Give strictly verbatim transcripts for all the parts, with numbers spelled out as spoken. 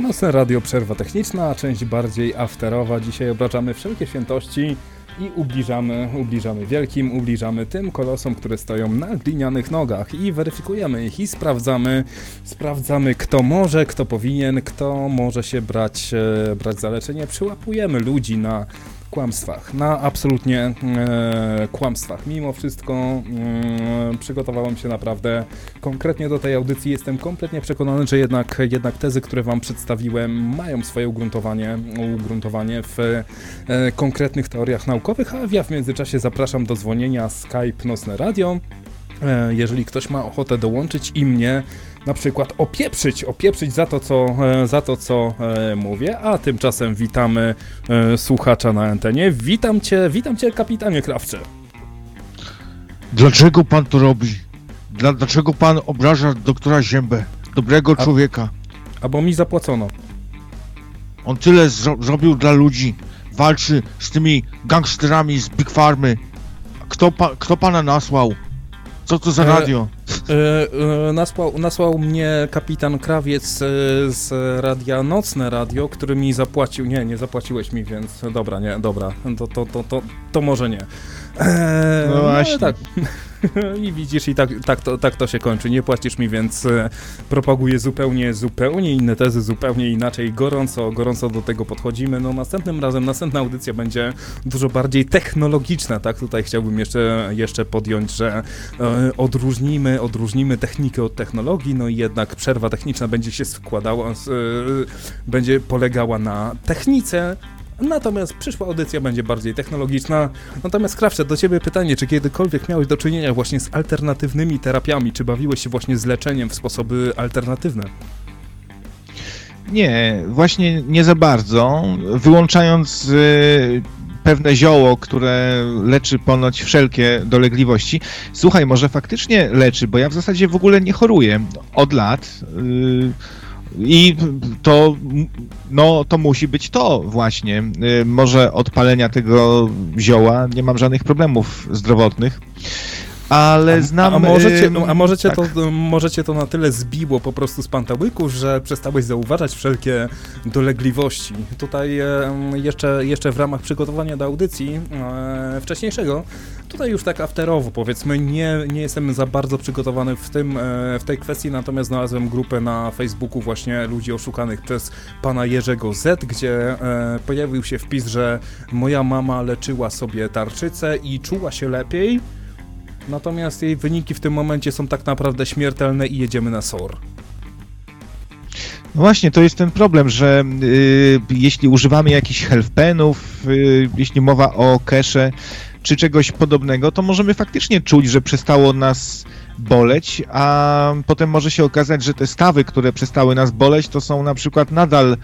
Nocne Radio, przerwa techniczna, część bardziej afterowa. Dzisiaj obraczamy wszelkie świętości i ubliżamy, ubliżamy wielkim, ubliżamy tym kolosom, które stoją na glinianych nogach i weryfikujemy ich i sprawdzamy, sprawdzamy kto może, kto powinien, kto może się brać, e, brać za leczenie. Przyłapujemy ludzi na kłamstwach, na absolutnie e, kłamstwach. Mimo wszystko e, przygotowałem się naprawdę konkretnie do tej audycji. Jestem kompletnie przekonany, że jednak, jednak tezy, które wam przedstawiłem, mają swoje ugruntowanie, ugruntowanie w e, konkretnych teoriach naukowych, a ja w międzyczasie zapraszam do dzwonienia Skype Nocne Radio. E, jeżeli ktoś ma ochotę dołączyć i mnie na przykład opieprzyć, opieprzyć za to, co, za to, co e, mówię, a tymczasem witamy e, słuchacza na antenie. Witam cię, witam cię, kapitanie Krawcze. Dlaczego pan to robi? Dla, dlaczego pan obraża doktora Ziębę, dobrego a, człowieka? A bo mi zapłacono. On tyle zro- zrobił dla ludzi, walczy z tymi gangsterami z Big Farmy. Kto, pa, kto pana nasłał? Co to za radio? E, e, nasłał, nasłał mnie kapitan Krawiec e, z radia Nocne Radio, który mi zapłacił. Nie, nie zapłaciłeś mi, więc dobra, nie, dobra, to, to, to, to, to może nie. E, no właśnie. No, tak. I widzisz, i tak, tak, to, tak to się kończy. Nie płacisz mi, więc e, propaguję zupełnie, zupełnie inne tezy, zupełnie inaczej. Gorąco, gorąco do tego podchodzimy. No następnym razem, następna audycja będzie dużo bardziej technologiczna, tak? Tutaj chciałbym jeszcze, jeszcze podjąć, że e, odróżnimy, odróżnimy technikę od technologii, no i jednak przerwa techniczna będzie się składała, e, będzie polegała na technice. Natomiast przyszła audycja będzie bardziej technologiczna. Natomiast Krawcze, do ciebie pytanie, czy kiedykolwiek miałeś do czynienia właśnie z alternatywnymi terapiami? Czy bawiłeś się właśnie z leczeniem w sposoby alternatywne? Nie, właśnie nie za bardzo. Wyłączając y, pewne zioło, które leczy ponoć wszelkie dolegliwości. Słuchaj, może faktycznie leczy, bo ja w zasadzie w ogóle nie choruję od lat. Y, I to, no, to musi być to właśnie. Może od palenia tego zioła nie mam żadnych problemów zdrowotnych, ale znam... A, a, może, cię, a może, cię tak. to, może cię to na tyle zbiło po prostu z pantałyku, że przestałeś zauważać wszelkie dolegliwości. Tutaj e, jeszcze, jeszcze w ramach przygotowania do audycji e, wcześniejszego, tutaj już tak afterowo powiedzmy, nie, nie jestem za bardzo przygotowany w, tym, e, w tej kwestii, natomiast znalazłem grupę na Facebooku właśnie ludzi oszukanych przez pana Jerzego Z, gdzie e, pojawił się wpis, że moja mama leczyła sobie tarczycę i czuła się lepiej. Natomiast jej wyniki w tym momencie są tak naprawdę śmiertelne i jedziemy na S O R. No właśnie, to jest ten problem, że y, jeśli używamy jakichś healthpenów, y, jeśli mowa o cache czy czegoś podobnego, to możemy faktycznie czuć, że przestało nas boleć, a potem może się okazać, że te stawy, które przestały nas boleć, to są na przykład nadal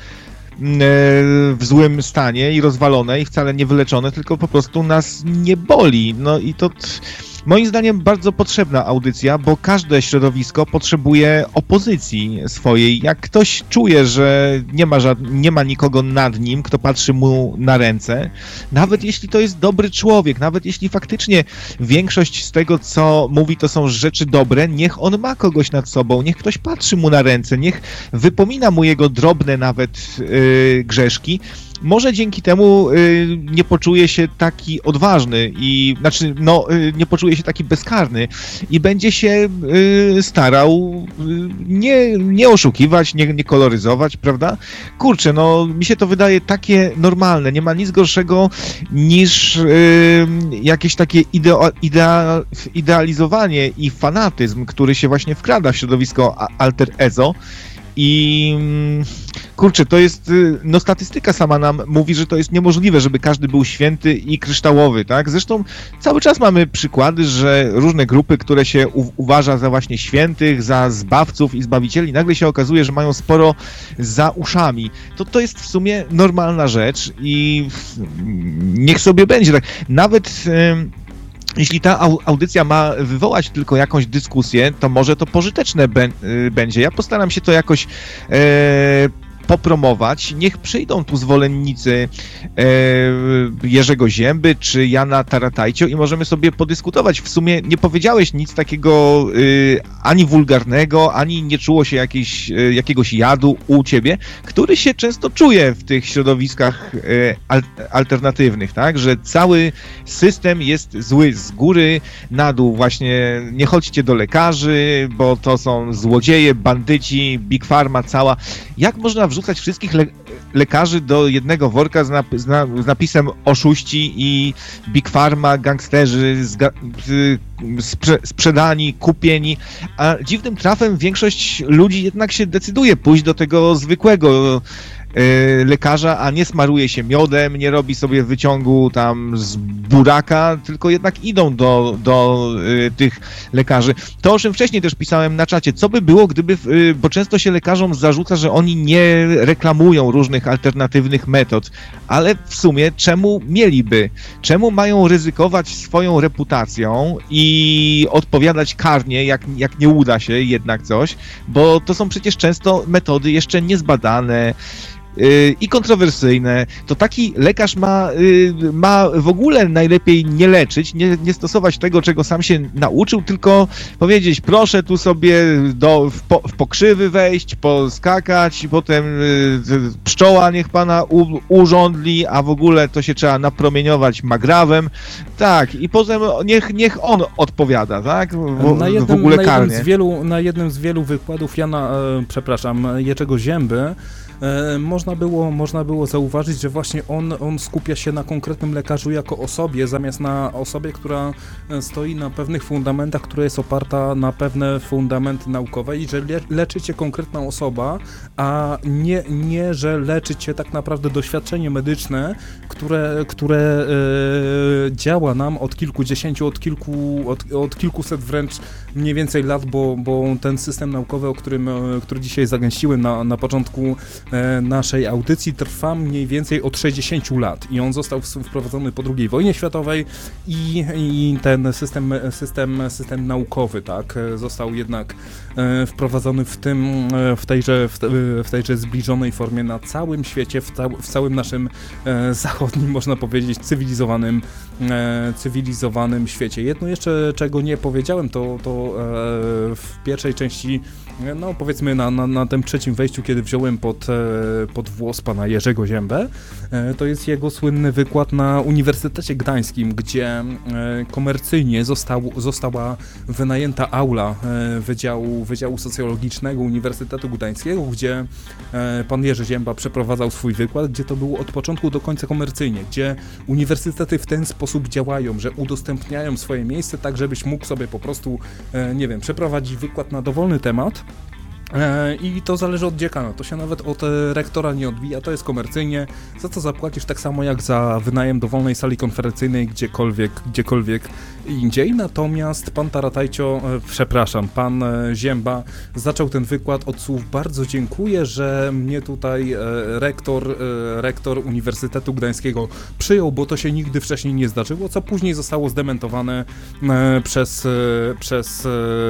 w złym stanie i rozwalone i wcale nie wyleczone, tylko po prostu nas nie boli. No i to t- moim zdaniem bardzo potrzebna audycja, bo każde środowisko potrzebuje opozycji swojej. Jak ktoś czuje, że nie ma, żad- nie ma nikogo nad nim, kto patrzy mu na ręce, nawet jeśli to jest dobry człowiek, nawet jeśli faktycznie większość z tego, co mówi, to są rzeczy dobre, niech on ma kogoś nad sobą, niech ktoś patrzy mu na ręce, niech wypomina mu jego drobne nawet yy, grzeszki. Może dzięki temu y, nie poczuje się taki odważny i, znaczy, no, y, nie poczuje się taki bezkarny i będzie się y, starał y, nie, nie oszukiwać, nie, nie koloryzować, prawda? Kurczę, no, mi się to wydaje takie normalne, nie ma nic gorszego niż y, jakieś takie ideo, idea, idealizowanie i fanatyzm, który się właśnie wkrada w środowisko alter ego. I kurczę, to jest, no statystyka sama nam mówi, że to jest niemożliwe, żeby każdy był święty i kryształowy, tak? Zresztą cały czas mamy przykłady, że różne grupy, które się u- uważa za właśnie świętych, za zbawców i zbawicieli, nagle się okazuje, że mają sporo za uszami. To to jest w sumie normalna rzecz i niech sobie będzie tak. Nawet... Yy, Jeśli ta audycja ma wywołać tylko jakąś dyskusję, to może to pożyteczne be- będzie. Ja postaram się to jakoś e, popromować. Niech przyjdą tu zwolennicy e, Jerzego Zięby czy Jana Taratajcio i możemy sobie podyskutować. W sumie nie powiedziałeś nic takiego e, ani wulgarnego, ani nie czuło się jakiejś, e, jakiegoś jadu u ciebie, który się często czuje w tych środowiskach e, al, alternatywnych, tak? Że cały system jest zły z góry na dół. Właśnie nie chodźcie do lekarzy, bo to są złodzieje, bandyci, Big Pharma cała. Jak można wrzucać wszystkich le lekarzy do jednego worka z, nap z, na z napisem oszuści i Big Pharma, gangsterzy, sprze sprzedani, kupieni, a dziwnym trafem większość ludzi jednak się decyduje pójść do tego zwykłego lekarza, a nie smaruje się miodem, nie robi sobie wyciągu tam z buraka, tylko jednak idą do, do y, tych lekarzy. To, o czym wcześniej też pisałem na czacie, co by było, gdyby, y, bo często się lekarzom zarzuca, że oni nie reklamują różnych alternatywnych metod, ale w sumie czemu mieliby? Czemu mają ryzykować swoją reputacją i odpowiadać karnie, jak, jak nie uda się jednak coś, bo to są przecież często metody jeszcze niezbadane, i kontrowersyjne, to taki lekarz ma, ma w ogóle najlepiej nie leczyć, nie, nie stosować tego, czego sam się nauczył, tylko powiedzieć, proszę tu sobie do, w, po, w pokrzywy wejść, poskakać, potem pszczoła niech pana u, urządli, a w ogóle to się trzeba napromieniować magrawem, tak, i potem niech, niech on odpowiada, tak, w, na jednym, w ogóle na karnie. Jednym z wielu, na jednym z wielu wykładów Jana, e, przepraszam, Jerzego Zięby, E, można, było, można było zauważyć, że właśnie on, on skupia się na konkretnym lekarzu jako osobie, zamiast na osobie, która stoi na pewnych fundamentach, która jest oparta na pewne fundamenty naukowe i że le, leczy cię konkretna osoba, a nie, nie, że leczy cię tak naprawdę doświadczenie medyczne, które, które e, działa nam od kilkudziesięciu, od kilku, od, od kilkuset wręcz mniej więcej lat, bo, bo ten system naukowy, o którym, który dzisiaj zagęściłem na, na początku naszej audycji, trwa mniej więcej od sześćdziesięciu lat i on został wprowadzony po drugiej wojnie światowej i, i ten system, system, system naukowy, tak, został jednak wprowadzony w tym, w tejże, w tejże zbliżonej formie na całym świecie, w, cał, w całym naszym zachodnim, można powiedzieć, cywilizowanym, cywilizowanym świecie. Jedno jeszcze, czego nie powiedziałem, to, to w pierwszej części, no powiedzmy na, na, na tym trzecim wejściu, kiedy wziąłem pod, pod włos pana Jerzego Ziębę, to jest jego słynny wykład na Uniwersytecie Gdańskim, gdzie komercyjnie został, została wynajęta aula Wydziału, Wydziału Socjologicznego Uniwersytetu Gdańskiego, gdzie pan Jerzy Zięba przeprowadzał swój wykład, gdzie to było od początku do końca komercyjnie, gdzie uniwersytety w ten sposób działają, że udostępniają swoje miejsce tak, żebyś mógł sobie po prostu, nie wiem, przeprowadzić wykład na dowolny temat. I to zależy od dziekana, to się nawet od rektora nie odbija, to jest komercyjnie, za co zapłacisz tak samo jak za wynajem dowolnej sali konferencyjnej gdziekolwiek, gdziekolwiek indziej. Natomiast pan Taratajcio, przepraszam, pan Zięba zaczął ten wykład od słów: bardzo dziękuję, że mnie tutaj rektor, rektor Uniwersytetu Gdańskiego przyjął, bo to się nigdy wcześniej nie zdarzyło, co później zostało zdementowane przez, przez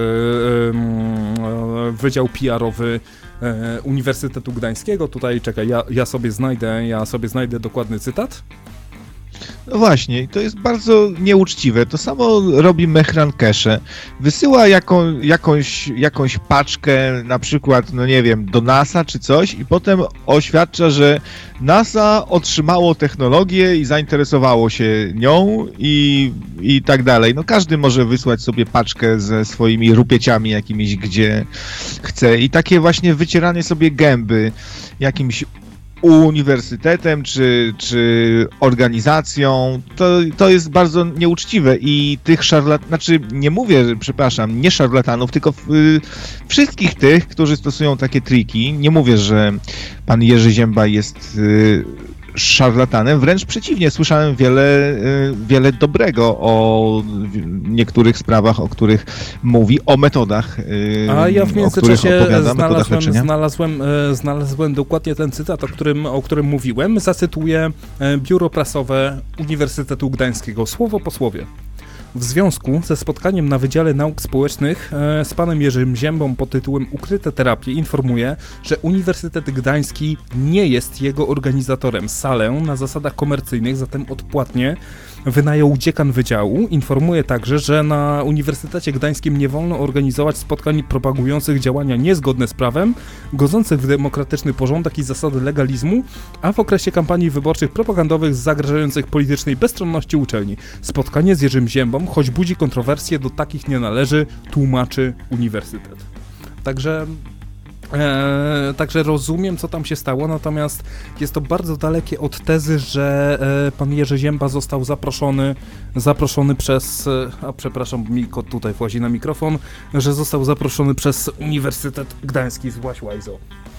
Wydział P R-owy Uniwersytetu Gdańskiego. Tutaj czekaj, ja, ja sobie znajdę, ja sobie znajdę dokładny cytat. No właśnie, to jest bardzo nieuczciwe. To samo robi Mehran Kesze. Wysyła jaką, jakąś, jakąś paczkę, na przykład, no nie wiem, do NASA czy coś i potem oświadcza, że NASA otrzymało technologię i zainteresowało się nią i, i tak dalej. No każdy może wysłać sobie paczkę ze swoimi rupieciami jakimiś, gdzie chce. I takie właśnie wycieranie sobie gęby jakimś uniwersytetem czy, czy organizacją, to, to jest bardzo nieuczciwe i tych szarlatanów, znaczy nie mówię, przepraszam, nie szarlatanów, tylko y, wszystkich tych, którzy stosują takie triki. Nie mówię, że pan Jerzy Zięba jest y, szarlatanem, wręcz przeciwnie, słyszałem wiele, wiele dobrego o niektórych sprawach, o których mówi, o metodach, A ja w międzyczasie znalazłem, leczenia. znalazłem, znalazłem dokładnie ten cytat, o którym, o którym mówiłem. Zacytuję Biuro Prasowe Uniwersytetu Gdańskiego, słowo po słowie. w związku ze spotkaniem na Wydziale Nauk Społecznych e, z panem Jerzym Ziębą pod tytułem Ukryte terapie informuje, że Uniwersytet Gdański nie jest jego organizatorem. Salę na zasadach komercyjnych, zatem odpłatnie wynajął dziekan wydziału. Informuje także, że na Uniwersytecie Gdańskim nie wolno organizować spotkań propagujących działania niezgodne z prawem, godzących w demokratyczny porządek i zasady legalizmu, a w okresie kampanii wyborczych propagandowych zagrażających politycznej bezstronności uczelni. Spotkanie z Jerzym Ziębą, choć budzi kontrowersje, do takich nie należy, tłumaczy uniwersytet. Także... Eee, także rozumiem, co tam się stało, natomiast jest to bardzo dalekie od tezy, że e, pan Jerzy Zięba został zaproszony zaproszony przez, e, a przepraszam, mi kot tutaj włazi na mikrofon, że został zaproszony przez Uniwersytet Gdański z Łajzo.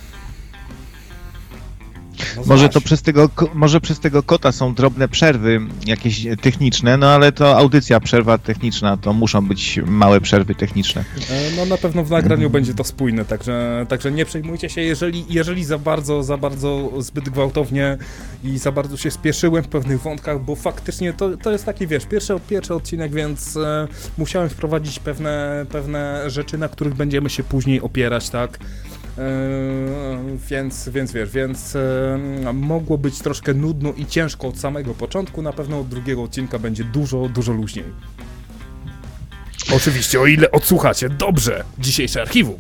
No może to przez tego, może przez tego kota są drobne przerwy jakieś techniczne, no ale to audycja, przerwa techniczna, to muszą być małe przerwy techniczne. No na pewno w nagraniu mm. będzie to spójne, także, także nie przejmujcie się, jeżeli, jeżeli za bardzo, za bardzo zbyt gwałtownie i za bardzo się spieszyłem w pewnych wątkach, bo faktycznie to, to jest taki, wiesz, pierwszy, pierwszy odcinek, więc e, musiałem wprowadzić pewne, pewne rzeczy, na których będziemy się później opierać, tak? Yy, więc, więc wiesz, więc yy, mogło być troszkę nudno i ciężko od samego początku, na pewno od drugiego odcinka będzie dużo, dużo luźniej. Oczywiście, o ile odsłuchacie dobrze dzisiejsze archiwum.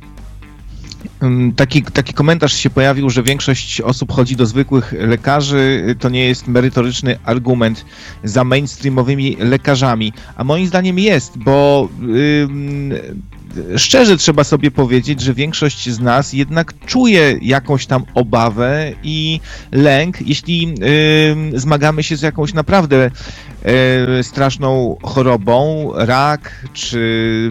Taki, taki komentarz się pojawił, że większość osób chodzi do zwykłych lekarzy, to nie jest merytoryczny argument za mainstreamowymi lekarzami, a moim zdaniem jest, bo yy, szczerze trzeba sobie powiedzieć, że większość z nas jednak czuje jakąś tam obawę i lęk, jeśli y, zmagamy się z jakąś naprawdę y, straszną chorobą, rak czy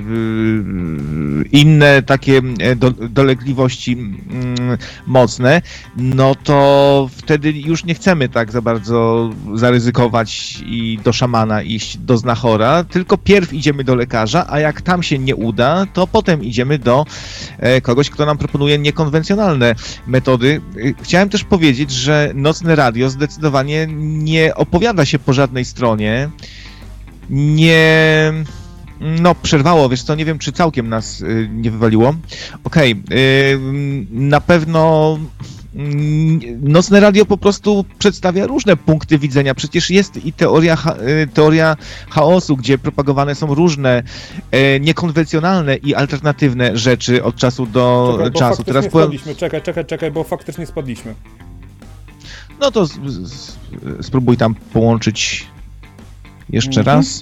y, inne takie do, dolegliwości y, mocne, no to wtedy już nie chcemy tak za bardzo zaryzykować i do szamana iść, do znachora, tylko pierw idziemy do lekarza, a jak tam się nie uda, to potem idziemy do e, kogoś, kto nam proponuje niekonwencjonalne metody. Chciałem też powiedzieć, że Nocne Radio zdecydowanie nie opowiada się po żadnej stronie, nie... No, przerwało, wiesz co, nie wiem, czy całkiem nas y, nie wywaliło. Okej, okay, y, na pewno... Nocne Radio po prostu przedstawia różne punkty widzenia. Przecież jest i teoria, teoria chaosu, gdzie propagowane są różne e, niekonwencjonalne i alternatywne rzeczy od czasu do czekaj, bo czasu. Teraz spadliśmy. Czekaj, czekaj, czekaj, bo faktycznie spadliśmy. No to z, z, spróbuj tam połączyć jeszcze mhm. raz.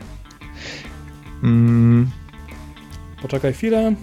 Mm. Poczekaj chwilę.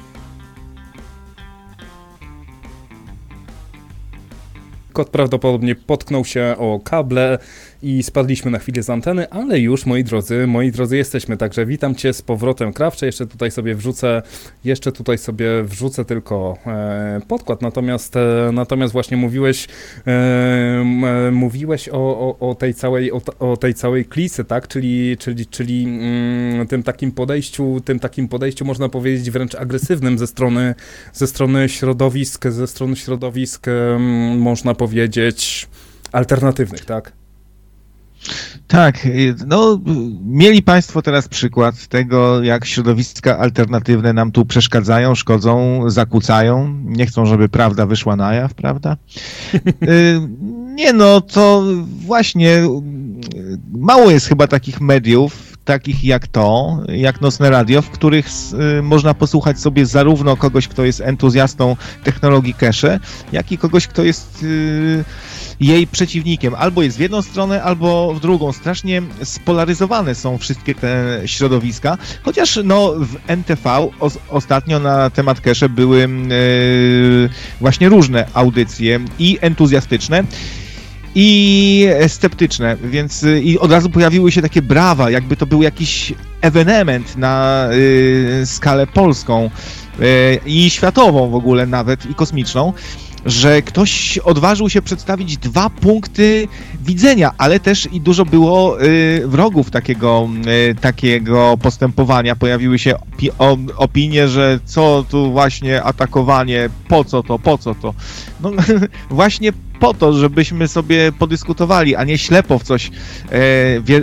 Kot prawdopodobnie potknął się o kable i spadliśmy na chwilę z anteny, ale już, moi drodzy, moi drodzy, jesteśmy, także witam Cię z powrotem, Krawcze. Jeszcze tutaj sobie wrzucę, jeszcze tutaj sobie wrzucę tylko e, podkład, natomiast, e, natomiast właśnie mówiłeś, e, e, mówiłeś o, o, o tej całej, o, o tej całej klisy, tak, czyli, czyli, czyli mm, tym takim podejściu, tym takim podejściu, można powiedzieć, wręcz agresywnym ze strony, ze strony środowisk, ze strony środowisk, e, można powiedzieć, alternatywnych, tak? Tak, no mieli Państwo teraz przykład tego, jak środowiska alternatywne nam tu przeszkadzają, szkodzą, zakłócają, nie chcą, żeby prawda wyszła na jaw, prawda? Nie no, to właśnie mało jest chyba takich mediów, takich jak to, jak Nocne Radio, w których y, można posłuchać sobie zarówno kogoś, kto jest entuzjastą technologii cache, jak i kogoś, kto jest y, jej przeciwnikiem. Albo jest w jedną stronę, albo w drugą. Strasznie spolaryzowane są wszystkie te środowiska, chociaż no w N T V o, ostatnio na temat cache były y, właśnie różne audycje i entuzjastyczne, i sceptyczne, więc i od razu pojawiły się takie brawa, jakby to był jakiś ewenement na y, skalę polską y, i światową w ogóle nawet, i kosmiczną, że ktoś odważył się przedstawić dwa punkty widzenia, ale też i dużo było y, wrogów takiego, y, takiego postępowania. Pojawiły się opi- o, opinie, że co tu właśnie atakowanie, po co to, po co to. No właśnie po to, żebyśmy sobie podyskutowali, a nie ślepo w coś e, wie,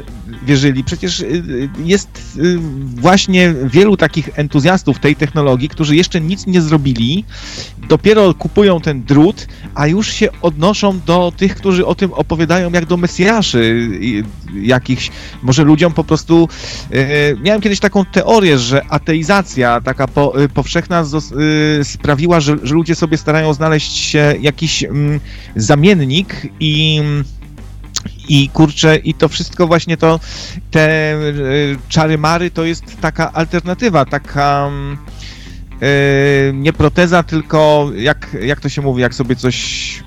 wierzyli. Przecież jest właśnie wielu takich entuzjastów tej technologii, którzy jeszcze nic nie zrobili, dopiero kupują ten drut, a już się odnoszą do tych, którzy o tym opowiadają jak do mesjaszy jakichś, może ludziom po prostu... Miałem kiedyś taką teorię, że ateizacja taka po, powszechna sprawiła, że, że ludzie sobie starają znaleźć jakiś mm, zamiennik i I kurczę, i to wszystko właśnie to, te czary-mary to jest taka alternatywa, taka yy, nie proteza, tylko jak, jak to się mówi, jak sobie coś...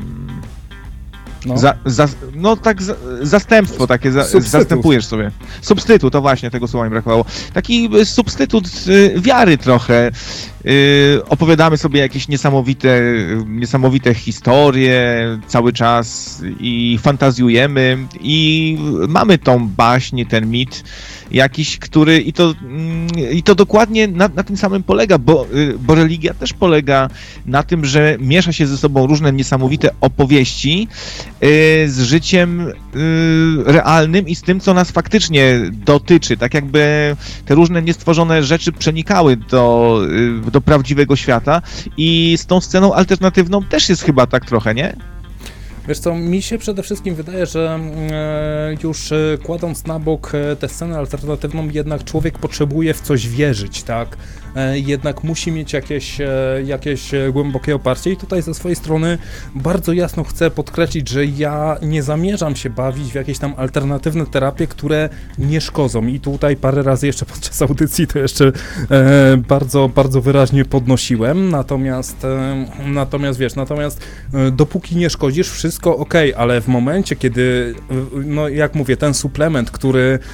No, za, za, no tak za, zastępstwo takie, za, zastępujesz sobie. Substytut, to właśnie, tego słowa mi brakowało. Taki substytut y, wiary trochę. Y, opowiadamy sobie jakieś niesamowite, niesamowite historie cały czas i fantazjujemy i mamy tą baśń, ten mit jakiś, który i to, y, i to dokładnie na, na tym samym polega, bo, y, bo religia też polega na tym, że miesza się ze sobą różne niesamowite opowieści z życiem realnym i z tym, co nas faktycznie dotyczy. Tak jakby te różne niestworzone rzeczy przenikały do, do prawdziwego świata i z tą sceną alternatywną też jest chyba tak trochę, nie? Wiesz co, mi się przede wszystkim wydaje, że już kładąc na bok tę scenę alternatywną, jednak człowiek potrzebuje w coś wierzyć, tak? Jednak musi mieć jakieś, jakieś głębokie oparcie i tutaj ze swojej strony bardzo jasno chcę podkreślić, że ja nie zamierzam się bawić w jakieś tam alternatywne terapie, które nie szkodzą i tutaj parę razy jeszcze podczas audycji to jeszcze e, bardzo, bardzo wyraźnie podnosiłem, natomiast, e, natomiast wiesz, natomiast e, dopóki nie szkodzisz, wszystko ok, ale w momencie, kiedy, no jak mówię, ten suplement, który